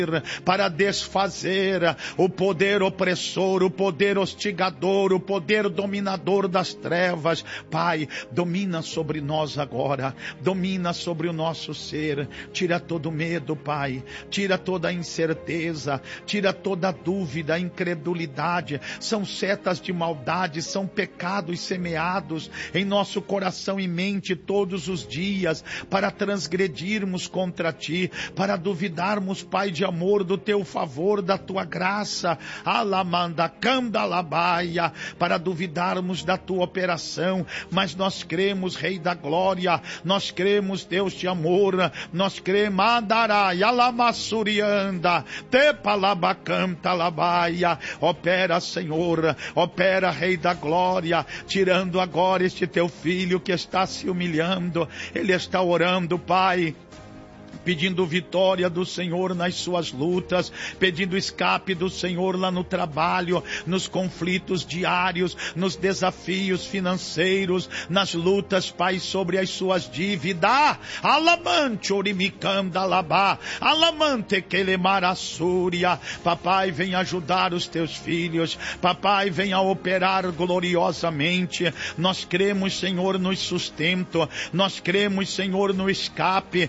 para desfazer o poder opressor, o poder hostigador, o poder dominador das trevas. Pai, domina sobre nós agora, domina sobre o nosso ser, tira todo medo, Pai, tira toda incerteza, tira toda dúvida, incredulidade. São setas de maldade, são pecados semeados em nosso coração e mente todos os dias, para transgredirmos contra Ti, para duvidarmos, Pai, de amor, do Teu favor, da Tua graça, alamanda, candalabaia, para duvidarmos da Tua operação. Mas nós cremos, Rei da Glória, nós cremos, Deus de amor, nós cremos, andarai, alamassurianda, tepalabacanta labaia. Opera, Senhor, opera, Rei da Glória, tirando agora este Teu filho que está se humilhando, ele está orando, Pai, pedindo vitória do Senhor nas suas lutas, pedindo escape do Senhor lá no trabalho, nos conflitos diários, nos desafios financeiros, nas lutas, Pai, sobre as suas dívidas. Alamante orimicanda labá, alamante kelemarassúria. Papai, vem ajudar os Teus filhos, Papai, vem a operar gloriosamente. Nós cremos, Senhor, no sustento, nós cremos, Senhor, no escape.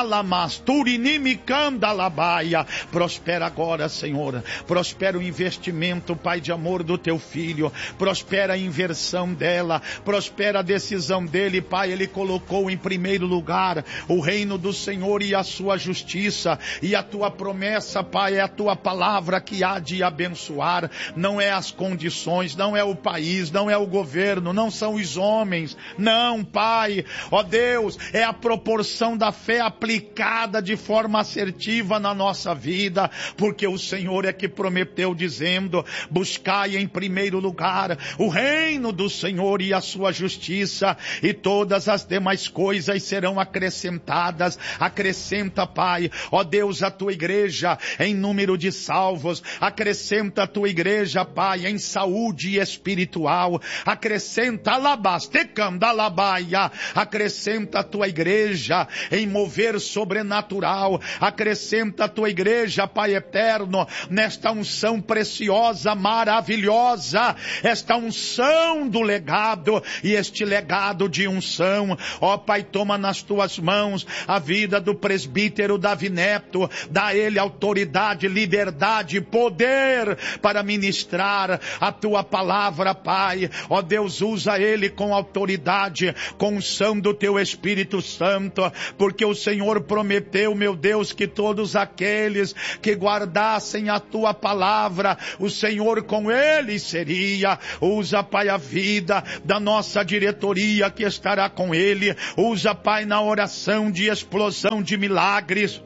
Prospera agora, Senhor, prospera o investimento, Pai de amor, do Teu filho, prospera a inversão dela, prospera a decisão dele, Pai. Ele colocou em primeiro lugar o reino do Senhor e a sua justiça, e a Tua promessa, Pai, é a Tua palavra que há de abençoar. Não é as condições, não é o país, não é o governo, não são os homens, não, Pai, ó Deus, é a proporção da fé aplicada de forma assertiva na nossa vida, porque o Senhor é que prometeu, dizendo: buscai em primeiro lugar o reino do Senhor e a sua justiça, e todas as demais coisas serão acrescentadas. Acrescenta, Pai, ó Deus, a Tua igreja em número de salvos, acrescenta a Tua igreja, Pai, em saúde espiritual, acrescenta acrescenta a Tua igreja em mover sobrenatural, acrescenta a Tua igreja, Pai eterno, nesta unção preciosa, maravilhosa, esta unção do legado, e este legado de unção, ó Pai, toma nas Tuas mãos a vida do presbítero Davi Neto, dá a ele autoridade, liberdade, poder para ministrar a Tua palavra, Pai, ó Deus, usa ele com autoridade, com unção do Teu Espírito Santo, porque o Senhor prometeu, meu Deus, que todos aqueles que guardassem a Tua palavra, o Senhor com eles seria. Usa, Pai, a vida da nossa diretoria que estará com ele. Usa, Pai, na oração de explosão de milagres.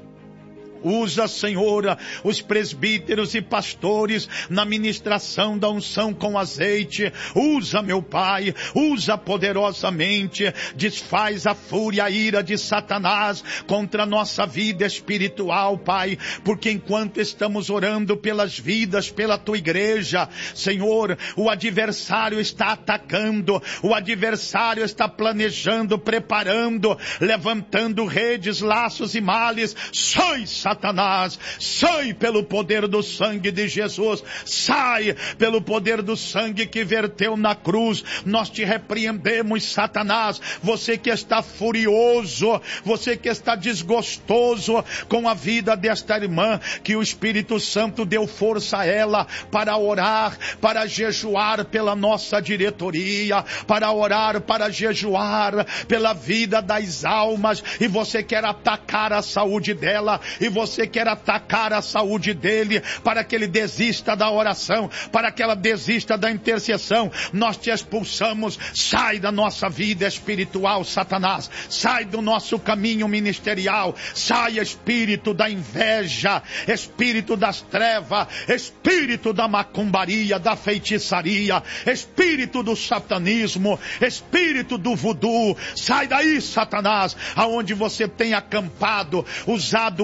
Usa, Senhor, os presbíteros e pastores na ministração da unção com azeite. Usa, meu Pai, usa poderosamente. Desfaz a fúria, a ira de Satanás contra a nossa vida espiritual, Pai, porque enquanto estamos orando pelas vidas, pela Tua igreja, Senhor, o adversário está atacando, o adversário está planejando, preparando, levantando redes, laços e males. Sai, Satanás, sai pelo poder do sangue de Jesus, sai pelo poder do sangue que verteu na cruz. Nós te repreendemos, Satanás, você que está furioso, você que está desgostoso com a vida desta irmã, que o Espírito Santo deu força a ela para orar, para jejuar pela nossa diretoria, para orar, para jejuar pela vida das almas, e você quer atacar a saúde dela, e você quer atacar a saúde dele, para que ele desista da oração, para que ela desista da intercessão. Nós te expulsamos. Sai da nossa vida espiritual, Satanás, sai do nosso caminho ministerial, sai, espírito da inveja, espírito das trevas, espírito da macumbaria, da feitiçaria, espírito do satanismo, espírito do voodoo. Sai daí, Satanás, aonde você tem acampado, usado o ímpio,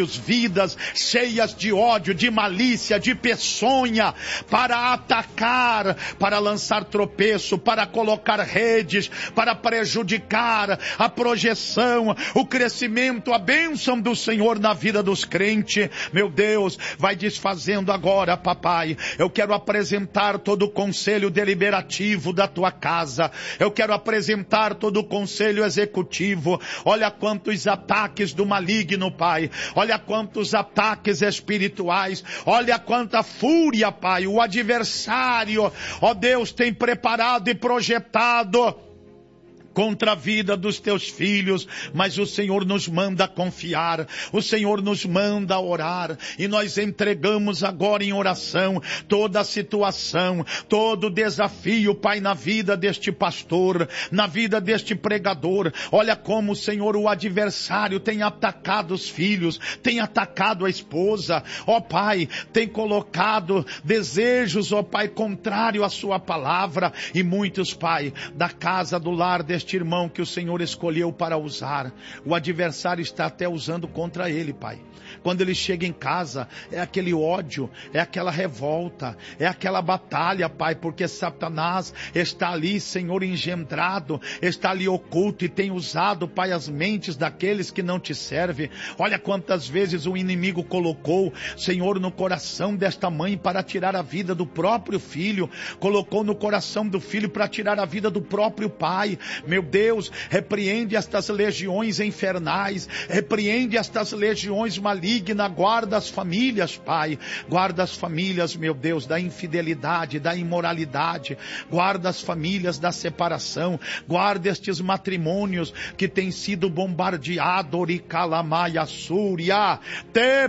filhos, vidas cheias de ódio, de malícia, de peçonha, para atacar, para lançar tropeço, para colocar redes, para prejudicar a projeção, o crescimento, a bênção do Senhor na vida dos crentes. Meu Deus, vai desfazendo agora, papai. Eu quero apresentar todo o conselho deliberativo da tua casa. Eu quero apresentar todo o conselho executivo. Olha quantos ataques do maligno, Pai. Olha quantos ataques espirituais. Olha quanta fúria, Pai. O adversário, ó Deus, tem preparado e projetado contra a vida dos teus filhos, mas o Senhor nos manda confiar, o Senhor nos manda orar, e nós entregamos agora em oração toda a situação, todo o desafio, Pai, na vida deste pastor, na vida deste pregador. Olha como, Senhor, o adversário tem atacado os filhos, tem atacado a esposa, ó Pai, tem colocado desejos, ó Pai, contrário à sua palavra, e muitos, Pai, da casa do lar deste irmão que o Senhor escolheu para usar, o adversário está até usando contra ele, Pai. Quando ele chega em casa, é aquele ódio, é aquela revolta, é aquela batalha, Pai, porque Satanás está ali, Senhor, engendrado, está ali oculto e tem usado, Pai, as mentes daqueles que não te servem. Olha quantas vezes o inimigo colocou, Senhor, no coração desta mãe para tirar a vida do próprio filho, colocou no coração do filho para tirar a vida do próprio pai. Meu Deus, repreende estas legiões infernais, repreende estas legiões malignas, guarda as famílias, Pai, guarda as famílias, meu Deus, da infidelidade, da imoralidade, guarda as famílias da separação, guarda estes matrimônios que têm sido bombardeados, oricalamaia súria, te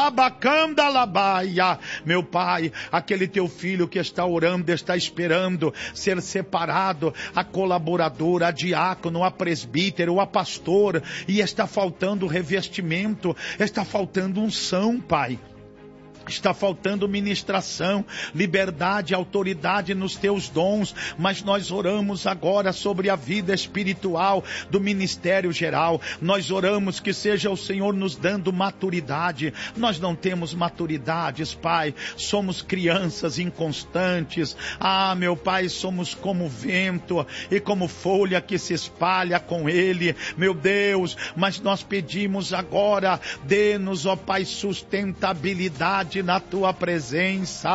palabacandalabaia, meu Pai, aquele teu filho que está orando, está esperando ser separado, a colaboradora, a diácono, a presbítero, a pastor, e está faltando revestimento, está faltando unção, Pai. Está faltando ministração, liberdade, autoridade nos teus dons, mas nós oramos agora sobre a vida espiritual do ministério geral. Nós oramos que seja o Senhor nos dando maturidade. Nós não temos maturidades, Pai. Somos crianças inconstantes. Ah, meu Pai, somos como vento e como folha que se espalha com ele. Meu Deus, mas nós pedimos agora, dê-nos, ó Pai, sustentabilidade na tua presença,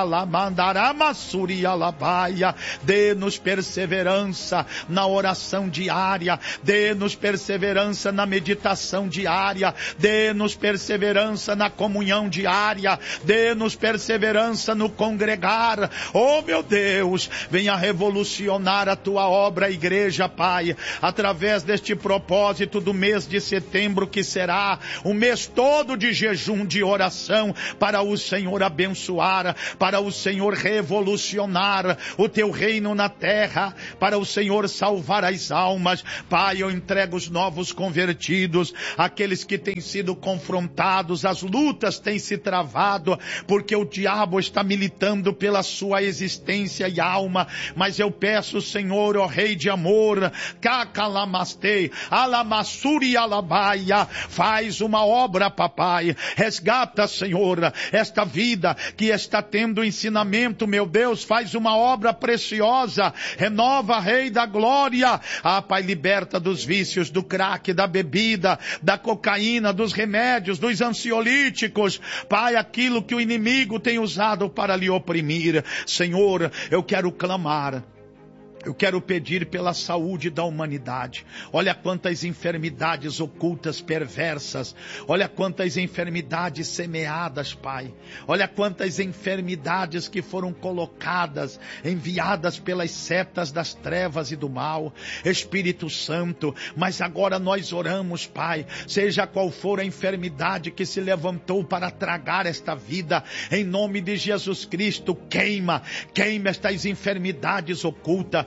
dê-nos perseverança na oração diária, dê-nos perseverança na meditação diária, dê-nos perseverança na comunhão diária, dê-nos perseverança no congregar. Oh meu Deus, venha revolucionar a tua obra, igreja, Pai, através deste propósito do mês de setembro, que será um mês todo de jejum, de oração, para o Senhor abençoar, para o Senhor revolucionar o teu reino na terra, para o Senhor salvar as almas. Pai, eu entrego os novos convertidos, aqueles que têm sido confrontados, as lutas têm se travado, porque o diabo está militando pela sua existência e alma, mas eu peço, Senhor, ó Rei de amor, Kakalamastei, Alamassuri Alabaia, faz uma obra, papai, resgata, Senhor, esta vida que está tendo ensinamento, meu Deus, faz uma obra preciosa, renova, Rei da glória. Ah, Pai, liberta dos vícios, do crack, da bebida, da cocaína, dos remédios, dos ansiolíticos, Pai, aquilo que o inimigo tem usado para lhe oprimir. Senhor, eu quero clamar, eu quero pedir pela saúde da humanidade. Olha quantas enfermidades ocultas, perversas. Olha quantas enfermidades semeadas, Pai. Olha quantas enfermidades que foram colocadas, enviadas pelas setas das trevas e do mal. Espírito Santo, mas agora nós oramos, Pai, seja qual for a enfermidade que se levantou para tragar esta vida, em nome de Jesus Cristo, queima estas enfermidades ocultas.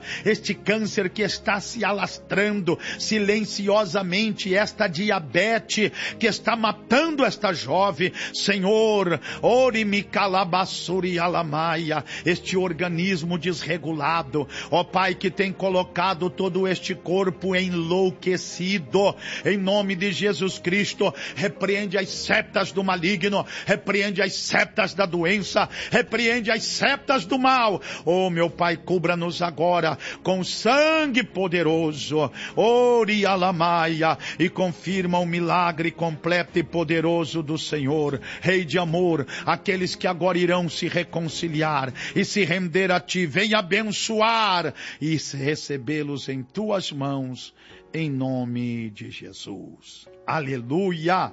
este câncer que está se alastrando silenciosamente, esta diabetes que está matando esta jovem, Senhor, orimi calabassuri alamaia, este organismo desregulado, ó Pai, que tem colocado todo este corpo enlouquecido, em nome de Jesus Cristo, repreende as setas do maligno, repreende as setas da doença, repreende as setas do mal. Oh, meu Pai, cubra-nos agora com sangue poderoso, ori alamaia, e confirma o milagre completo e poderoso do Senhor, Rei de amor. Aqueles que agora irão se reconciliar e se render a Ti, vem abençoar e recebê-los em Tuas mãos, em nome de Jesus. Aleluia!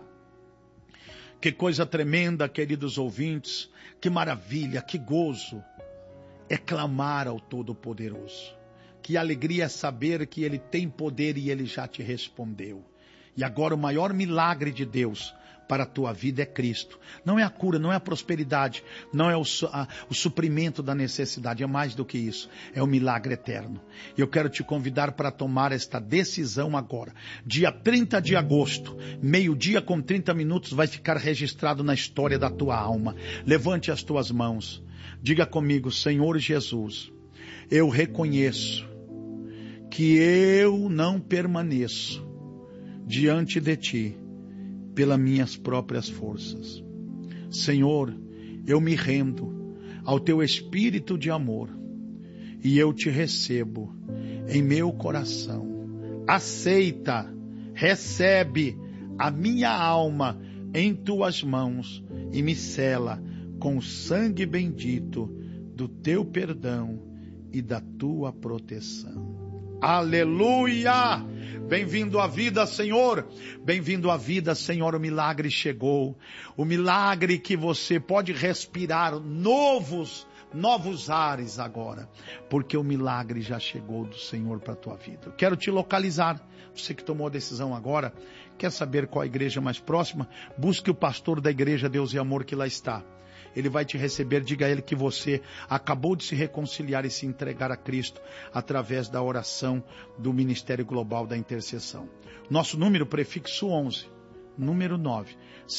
Que coisa tremenda, queridos ouvintes, que maravilha, que gozo é clamar ao Todo-Poderoso. Que alegria é saber que Ele tem poder e Ele já te respondeu. E agora o maior milagre de Deus para a tua vida é Cristo. Não é a cura, não é a prosperidade, não é o suprimento da necessidade, é mais do que isso, é o milagre eterno. E eu quero te convidar para tomar esta decisão agora. Dia 30 de agosto, meio-dia com 30 minutos, vai ficar registrado na história da tua alma. Levante as tuas mãos, diga comigo: Senhor Jesus, eu reconheço que eu não permaneço diante de Ti pelas minhas próprias forças. Senhor, eu me rendo ao Teu Espírito de amor e eu Te recebo em meu coração. Aceita, recebe a minha alma em Tuas mãos e me sela com o sangue bendito do Teu perdão e da Tua proteção. Aleluia! Bem-vindo à vida, Senhor. Bem-vindo à vida, Senhor. O milagre chegou. O milagre que você pode respirar novos ares agora. Porque o milagre já chegou do Senhor para a tua vida. Eu quero te localizar. Você que tomou a decisão agora, quer saber qual a igreja mais próxima? Busque o pastor da igreja Deus e Amor que lá está. Ele vai te receber, diga a ele que você acabou de se reconciliar e se entregar a Cristo através da oração do Ministério Global da Intercessão. Nosso número, prefixo 11, número 9,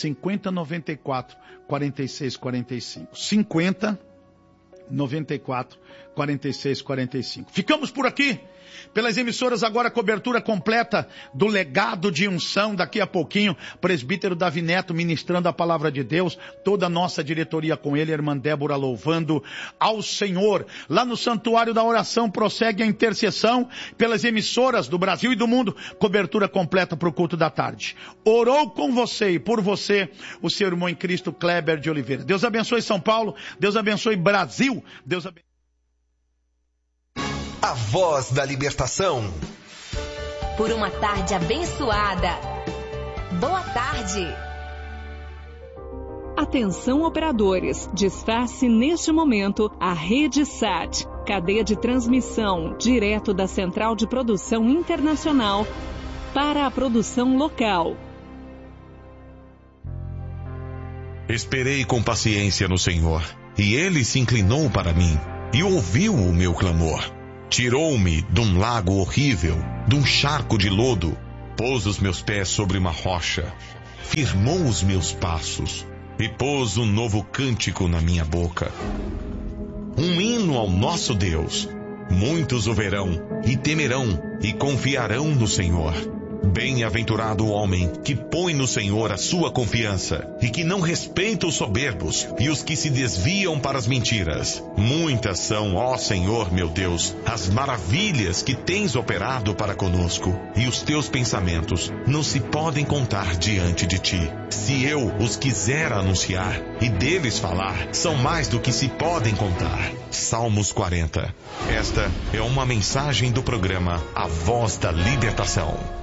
5094 4645. 5094 4645. Ficamos por aqui. Pelas emissoras agora, cobertura completa do legado de unção. Daqui a pouquinho, presbítero Davi Neto ministrando a palavra de Deus, toda a nossa diretoria com ele, a irmã Débora louvando ao Senhor. Lá no Santuário da Oração prossegue a intercessão pelas emissoras do Brasil e do mundo, cobertura completa para o culto da tarde. Orou com você e por você o seu irmão em Cristo, Kleber de Oliveira. Deus abençoe São Paulo, Deus abençoe Brasil, Deus abençoe. A voz da libertação. Por uma tarde abençoada. Boa tarde. Atenção operadores, desface neste momento a Rede Sat, cadeia de transmissão direto da Central de Produção Internacional para a produção local. Esperei com paciência no Senhor, e Ele se inclinou para mim e ouviu o meu clamor. Tirou-me de um lago horrível, de um charco de lodo, pôs os meus pés sobre uma rocha, firmou os meus passos e pôs um novo cântico na minha boca. Um hino ao nosso Deus. Muitos o verão e temerão e confiarão no Senhor. Bem-aventurado o homem que põe no Senhor a sua confiança e que não respeita os soberbos e os que se desviam para as mentiras. Muitas são, ó Senhor meu Deus, as maravilhas que tens operado para conosco, e os teus pensamentos não se podem contar diante de ti. Se eu os quiser anunciar e deles falar, são mais do que se podem contar. Salmos 40. Esta é uma mensagem do programa A Voz da Libertação.